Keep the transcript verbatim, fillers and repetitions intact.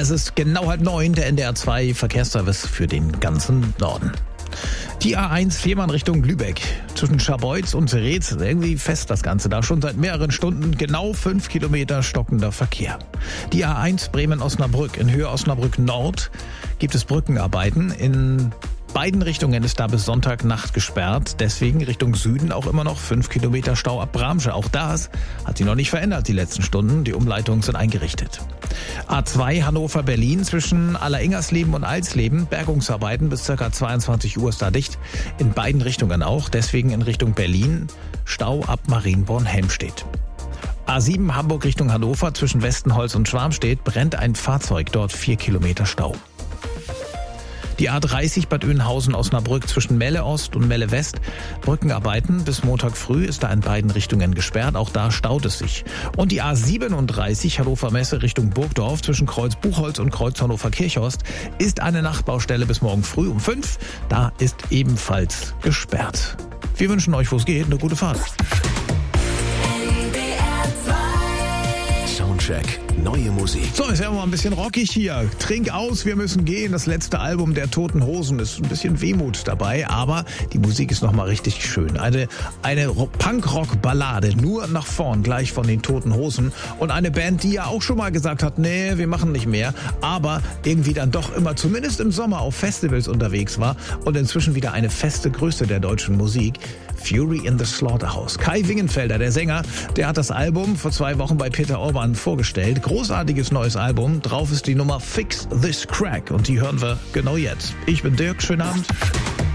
Es ist genau halb neun, der N D R zwei Verkehrsservice für den ganzen Norden. Die A eins Fehmarn Richtung Lübeck. Zwischen Scharbeutz und Reetz, irgendwie fest das Ganze da. Schon seit mehreren Stunden genau fünf Kilometer stockender Verkehr. Die A eins Bremen-Osnabrück. In Höhe Osnabrück Nord gibt es Brückenarbeiten. In beiden Richtungen ist da bis Sonntagnacht gesperrt. Deswegen Richtung Süden auch immer noch fünf Kilometer Stau ab Bramsche. Auch das hat sich noch nicht verändert die letzten Stunden. Die Umleitungen sind eingerichtet. A zwei Hannover-Berlin zwischen Alleringers-Leben und Alsleben. Bergungsarbeiten bis ca. zweiundzwanzig Uhr ist da dicht. In beiden Richtungen auch. Deswegen in Richtung Berlin Stau ab Marienborn-Helmstedt. A sieben Hamburg Richtung Hannover zwischen Westenholz und Schwarmstedt brennt ein Fahrzeug. Dort vier Kilometer Stau. Die A dreißig Bad Oeynhausen-Osnabrück zwischen Melle Ost und Melle West. Brückenarbeiten bis Montag früh ist da in beiden Richtungen gesperrt. Auch da staut es sich. Und die A siebenunddreißig Hannover Messe Richtung Burgdorf zwischen Kreuz Buchholz und Kreuz Hannover Kirchhorst ist eine Nachtbaustelle bis morgen früh um fünf. Da ist ebenfalls gesperrt. Wir wünschen euch, wo es geht, eine gute Fahrt. Soundcheck. Neue Musik. So, ist ja mal ein bisschen rockig hier. Trink aus, wir müssen gehen. Das letzte Album der Toten Hosen ist ein bisschen Wehmut dabei, aber die Musik ist nochmal richtig schön. Eine, eine Punk-Rock-Ballade, nur nach vorn, gleich von den Toten Hosen. Und eine Band, die ja auch schon mal gesagt hat, nee, wir machen nicht mehr, aber irgendwie dann doch immer, zumindest im Sommer, auf Festivals unterwegs war und inzwischen wieder eine feste Größe der deutschen Musik. Fury in the Slaughterhouse. Kai Wingenfelder, der Sänger, der hat das Album vor zwei Wochen bei Peter Orban vorgestellt. Großartiges neues Album. Drauf ist die Nummer Fix This Crack und die hören wir genau jetzt. Ich bin Dirk, schönen Abend.